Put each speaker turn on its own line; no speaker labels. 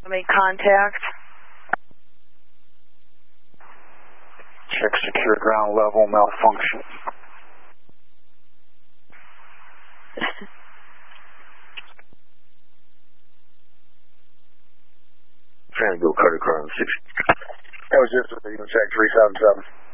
Make contact.
Check secure ground level malfunction.
Trying to go Carter Car on 6.
That was just with the Unisac 377.